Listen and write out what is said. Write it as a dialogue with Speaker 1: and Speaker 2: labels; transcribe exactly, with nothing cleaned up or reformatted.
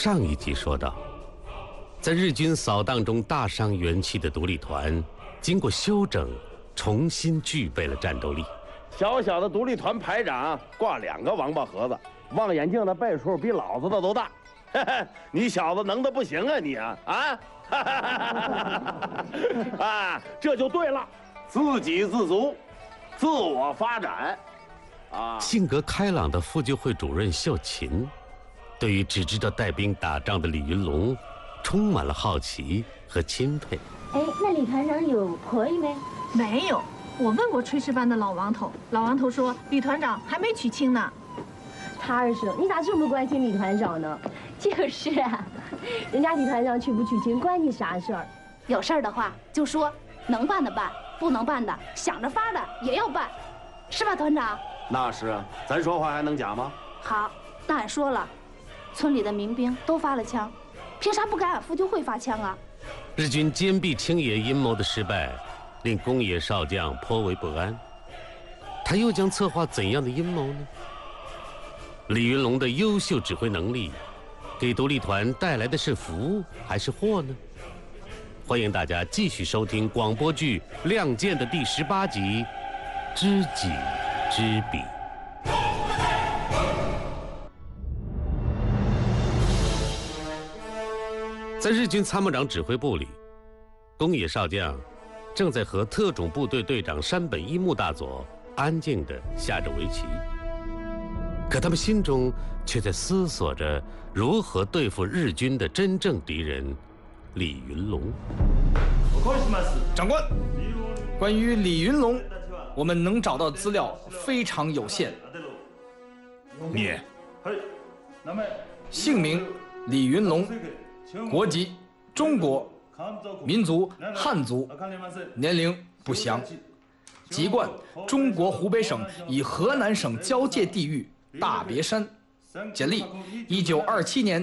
Speaker 1: 上一集说到，在日军扫荡中大伤元气的独立团，经过修整，重新具备了战斗力。
Speaker 2: 小小的独立团排长挂两个王八盒子，望远镜的倍数比老子的都大。你小子能的不行啊你啊啊！啊，这就对了，自给自足，自我发展。啊，
Speaker 1: 性格开朗的妇救会主任秀琴，对于只知道带兵打仗的李云龙，充满了好奇和钦佩。
Speaker 3: 哎，那李团长有婆姨没？
Speaker 4: 没有，我问过炊事班的老王头，老王头说李团长还没娶亲呢。
Speaker 3: 他二婶，你咋这么关心李团长呢？就是啊，人家李团长娶不娶亲关你啥事儿？
Speaker 5: 有事儿的话就说，能办的办，不能办的想着法的也要办，是吧，团长？
Speaker 2: 那是啊，咱说话还能假吗？
Speaker 5: 好，那俺说了，村里的民兵都发了枪，凭啥不给俺妇救会发枪啊？
Speaker 1: 日军坚壁清野阴谋的失败，令宫野少将颇为不安。他又将策划怎样的阴谋呢？李云龙的优秀指挥能力，给独立团带来的是福还是祸呢？欢迎大家继续收听广播剧《亮剑》的第十八集《知己知彼》。在日军参谋长指挥部里，宫野少将正在和特种部队队长山本一木大佐安静地下着围棋，可他们心中却在思索着如何对付日军的真正敌人李云龙。
Speaker 6: 长官，关于李云龙，我们能找到资料非常有限。
Speaker 7: 你，
Speaker 6: 姓名李云龙，国籍中国，民族汉族，年龄不详，籍贯中国湖北省与河南省交界地域大别山。简历：一九二七年